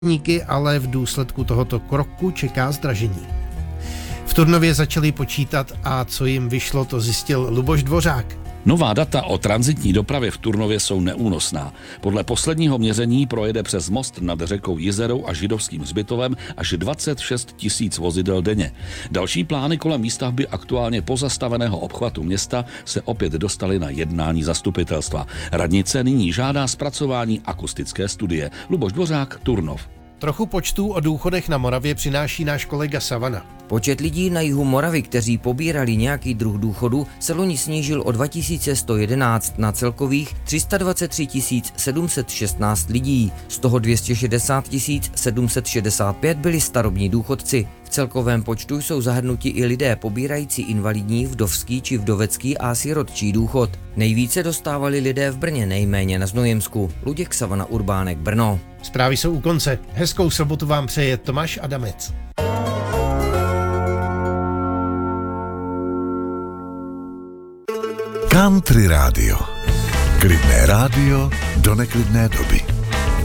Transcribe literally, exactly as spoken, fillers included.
Níky ale v důsledku tohoto kroku čeká zdražení. V Turnově začali počítat a co jim vyšlo, to zjistil Luboš Dvořák. Nová data o tranzitní dopravě v Turnově jsou neúnosná. Podle posledního měření projede přes most nad řekou Jizerou a Židovským hřbitovem až dvacet šest tisíc vozidel denně. Další plány kolem výstavby aktuálně pozastaveného obchvatu města se opět dostaly na jednání zastupitelstva. Radnice nyní žádá zpracování akustické studie. Luboš Dvořák, Turnov. Trochu počtů o důchodech na Moravě přináší náš kolega Savana. Počet lidí na jihu Moravy, kteří pobírali nějaký druh důchodu, se loni snížil o dva tisíce sto jedenáct na celkových tři sta dvacet tři tisíc sedm set šestnáct lidí. Z toho dvě stě šedesát tisíc sedm set šedesát pět byli starobní důchodci. V celkovém počtu jsou zahrnuti i lidé pobírající invalidní, vdovský či vdovecký a sirotčí důchod. Nejvíce dostávali lidé v Brně, nejméně na Znojemsku. Luděk, Savana, Urbánek, Brno. Zprávy jsou u konce. Hezkou sobotu vám přeje Tomáš Adamec. Country rádio. Klidné rádio do neklidné doby.